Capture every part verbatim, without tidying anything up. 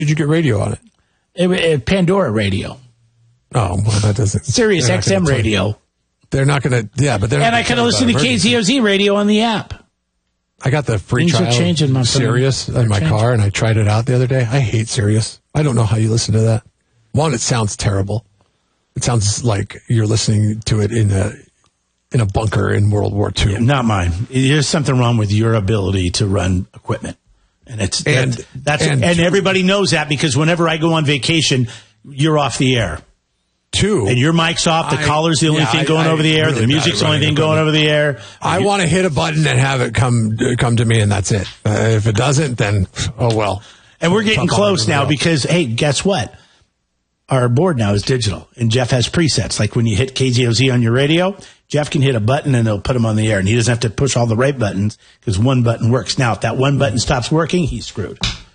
did you get radio on it? It, it Pandora radio. Oh, well, that doesn't. Sirius X M radio. They're not going to, yeah, but they're And I could listen to K Z O Z radio on the app. I got the free Things trial are changing, my Sirius friend. in my changing. car, and I tried it out the other day. I hate Sirius. I don't know how you listen to that. One, it sounds terrible. It sounds like you're listening to it in a in a bunker in World War Two. Yeah, not mine. There's something wrong with your ability to run equipment. And it's and, that, that's and, and everybody knows that because whenever I go on vacation, you're off the air. Two. And your mic's off, the I, collar's the only yeah, thing going I, I over the air, really the music's the only thing going over the air. I you, want to hit a button and have it come come to me, and that's it. Uh, if it doesn't, then oh well. And we're getting Talk close now else. because, hey, guess what? Our board now is digital, and Jeff has presets. Like when you hit K Z O Z on your radio, Jeff can hit a button and it'll put him on the air, and he doesn't have to push all the right buttons because one button works. Now, if that one button stops working, he's screwed.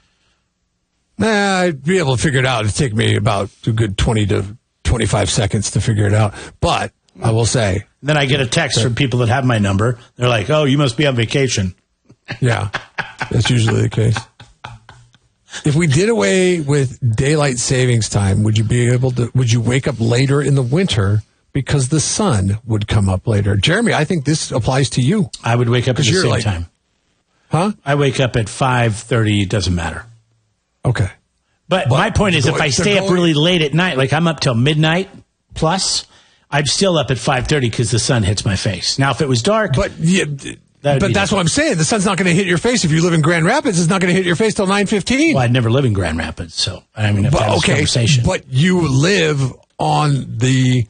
Nah, I'd be able to figure it out. It'd take me about a good twenty to twenty-five seconds to figure it out. But I will say. Then I get a text from people that have my number. They're like, oh, you must be on vacation. Yeah, that's usually the case. If we did away with daylight savings time, would you be able to, would you wake up later in the winter because the sun would come up later? Jeremy, I think this applies to you. I would wake up at the same like, time. Huh? I wake up at five thirty. It doesn't matter. Okay. But, but my point is, if I stay up really late at night, like I'm up till midnight plus, I'm still up at five thirty because the sun hits my face. Now, if it was dark, but yeah, but that's different. what I'm saying. The sun's not going to hit your face if you live in Grand Rapids. It's not going to hit your face till nine fifteen. Well, I'd never live in Grand Rapids, so I mean, if but, that was okay, conversation. But you live on the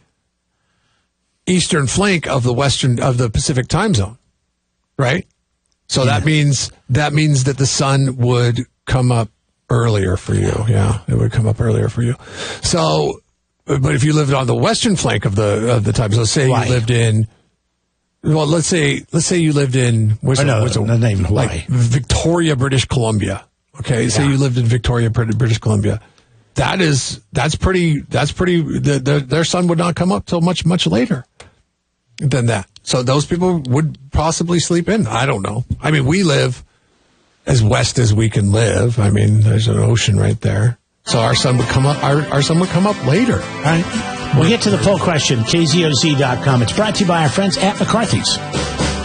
eastern flank of the western of the Pacific time zone, right? So yeah. that means that means that the sun would come up earlier for you. Yeah, it would come up earlier for you. So, but if you lived on the western flank of the of the time zone, say Hawaii. you lived in, well, let's say let's say you lived in what's oh, no, what's not even Hawaii, like Victoria, British Columbia. Okay, yeah. Say you lived in Victoria, British Columbia. That is that's pretty. That's pretty. The, the, their sun would not come up till much much later than that. So those people would possibly sleep in. I don't know. I mean, we live as west as we can live. I mean, there's an ocean right there. So our sun would come up. Our, our sun would come up later. All right. We'll get to the poll question. K Z O Z dot com. It's brought to you by our friends at McCarthy's.